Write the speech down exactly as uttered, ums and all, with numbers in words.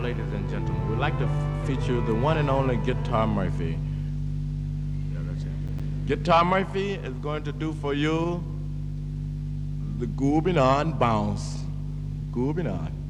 ladies and gentlemen, we'd like to f- feature the one and only Guitar Murphy. Yeah, that's it. Guitar Murphy is going to do for you the Goobin On Bounce. Goobin On.